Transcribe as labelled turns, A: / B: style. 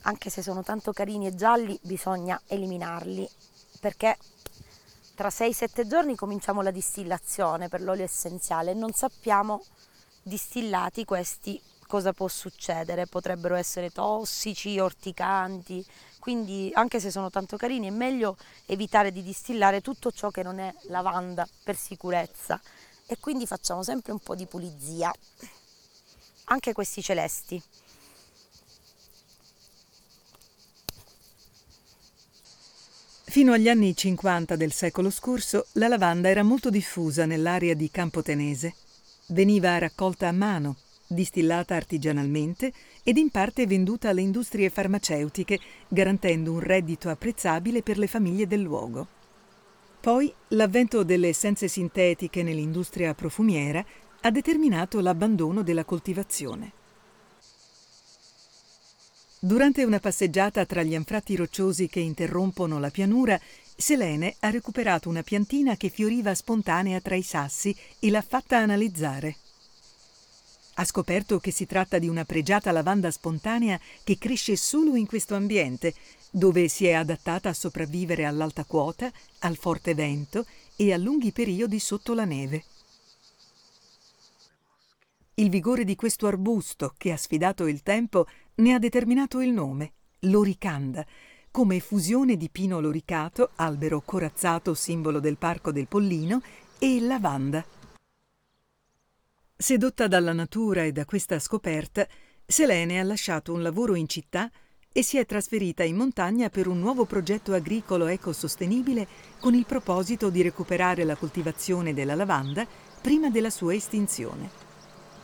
A: anche se sono tanto carini e gialli, bisogna eliminarli, perché tra 6-7 giorni cominciamo la distillazione per l'olio essenziale e non sappiamo distillati questi cosa può succedere, potrebbero essere tossici, orticanti, quindi anche se sono tanto carini è meglio evitare di distillare tutto ciò che non è lavanda per sicurezza, e quindi facciamo sempre un po' di pulizia, anche questi celesti.
B: Fino agli anni 50 del secolo scorso, la lavanda era molto diffusa nell'area di Campotenese. Veniva raccolta a mano, distillata artigianalmente ed in parte venduta alle industrie farmaceutiche, garantendo un reddito apprezzabile per le famiglie del luogo. Poi l'avvento delle essenze sintetiche nell'industria profumiera ha determinato l'abbandono della coltivazione. Durante una passeggiata tra gli anfratti rocciosi che interrompono la pianura, Selene ha recuperato una piantina che fioriva spontanea tra i sassi e l'ha fatta analizzare. Ha scoperto che si tratta di una pregiata lavanda spontanea che cresce solo in questo ambiente, dove si è adattata a sopravvivere all'alta quota, al forte vento e a lunghi periodi sotto la neve. Il vigore di questo arbusto, che ha sfidato il tempo, ne ha determinato il nome, loricanda, come fusione di pino loricato, albero corazzato simbolo del Parco del Pollino, e lavanda. Sedotta dalla natura e da questa scoperta, Selene ha lasciato un lavoro in città e si è trasferita in montagna per un nuovo progetto agricolo ecosostenibile con il proposito di recuperare la coltivazione della lavanda prima della sua estinzione.